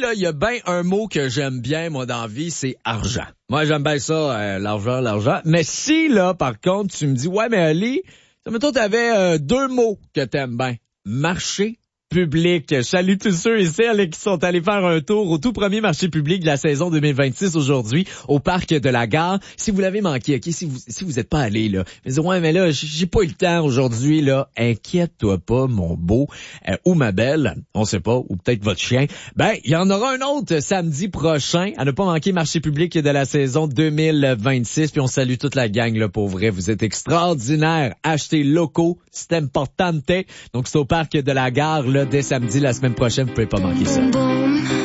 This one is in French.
là, il y a bien un mot que j'aime bien, moi, dans la vie, c'est argent. Moi, j'aime bien ça, l'argent. Mais si, là, par contre, tu me dis, ouais, mais Ali, mettons, t'avais 2 mots que t'aimes bien. Marché public. Salut tous ceux et celles qui sont allés faire un tour au tout premier marché public de la saison 2026 aujourd'hui au parc de la Gare. Si vous l'avez manqué, ok, si vous êtes pas allé là, mais ouais, mais là j'ai pas eu le temps aujourd'hui là. Inquiète-toi pas, mon beau ou ma belle, on sait pas, ou peut-être votre chien. Ben, il y en aura un autre samedi prochain. À ne pas manquer marché public de la saison 2026. Puis on salue toute la gang là, pour vrai. Vous êtes extraordinaires. Achetez locaux, c'est importante. Donc c'est au parc de la Gare là. Dès samedi, la semaine prochaine, vous pouvez pas manquer ça.